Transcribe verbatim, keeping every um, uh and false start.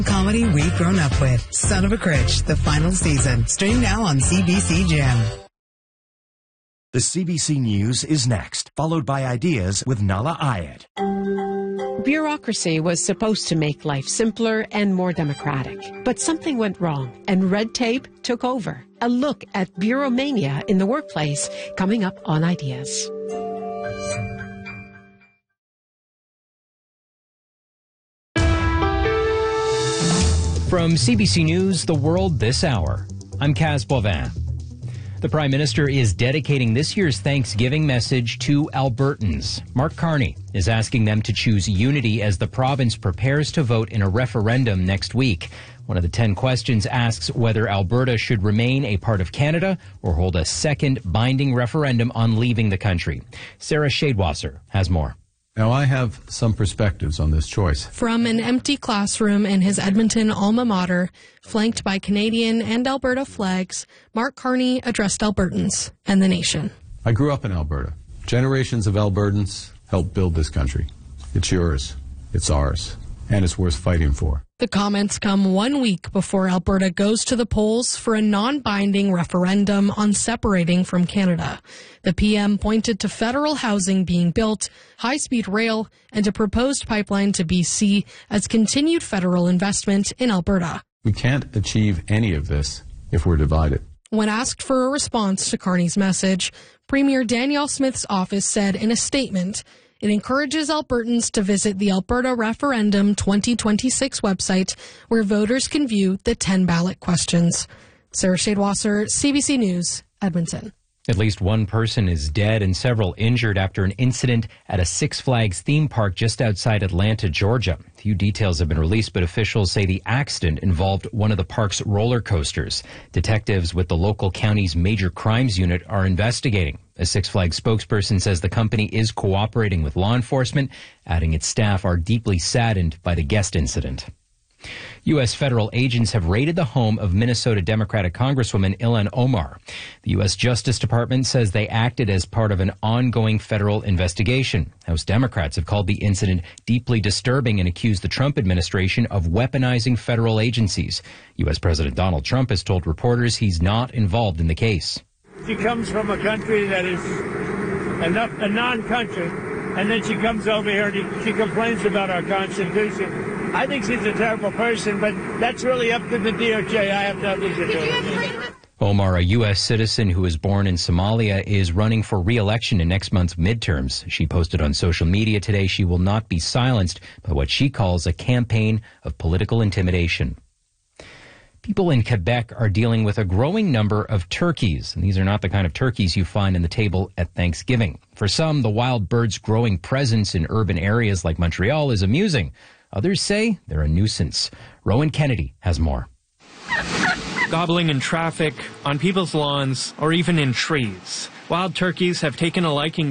Comedy we've grown up with. Son of a Critch, the final season. Stream now on C B C Gem. The C B C News is next, followed by Ideas with Nala Ayed. Bureaucracy was supposed to make life simpler and more democratic, but something went wrong and red tape took over. A look at bureaumania in the workplace coming up on Ideas. From C B C News, The World This Hour, I'm Kaz Bovin. The Prime Minister is dedicating this year's Thanksgiving message to Albertans. Mark Carney is asking them to choose unity as the province prepares to vote in a referendum next week. One of the ten questions asks whether Alberta should remain a part of Canada or hold a second binding referendum on leaving the country. Sarah Shadewasser has more. Now, I have some perspectives on this choice. From an empty classroom in his Edmonton alma mater, flanked by Canadian and Alberta flags, Mark Carney addressed Albertans and the nation. I grew up in Alberta. Generations of Albertans helped build this country. It's yours, it's ours, and it's worth fighting for. The comments come one week before Alberta goes to the polls for a non-binding referendum on separating from Canada. The P M pointed to federal housing being built, high-speed rail, and a proposed pipeline to B C as continued federal investment in Alberta. We can't achieve any of this if we're divided. When asked for a response to Carney's message, Premier Danielle Smith's office said in a statement, it encourages Albertans to visit the Alberta Referendum twenty twenty-six website, where voters can view the ten ballot questions. Sarah Shadewasser, C B C News, Edmonton. At least one person is dead and several injured after an incident at a Six Flags theme park just outside Atlanta, Georgia. Few details have been released, but officials say the accident involved one of the park's roller coasters. Detectives with the local county's major crimes unit are investigating. A Six Flags spokesperson says the company is cooperating with law enforcement, adding its staff are deeply saddened by the guest incident. U S federal agents have raided the home of Minnesota Democratic Congresswoman Ilhan Omar. The U S Justice Department says they acted as part of an ongoing federal investigation. House Democrats have called the incident deeply disturbing and accused the Trump administration of weaponizing federal agencies. U S President Donald Trump has told reporters he's not involved in the case. She comes from a country that is a, a non-country, and then she comes over here and she complains about our Constitution. I think she's a terrible person, but that's really up to the D O J. I have nothing to do with it. Omar, a U S citizen who was born in Somalia, is running for re-election in next month's midterms. She posted on social media today she will not be silenced by what she calls a campaign of political intimidation. People in Quebec are dealing with a growing number of turkeys, and these are not the kind of turkeys you find on the table at Thanksgiving. For some, the wild bird's growing presence in urban areas like Montreal is amusing. Others say they're a nuisance. Rowan Kennedy has more. Gobbling in traffic, on people's lawns, or even in trees. Wild turkeys have taken a liking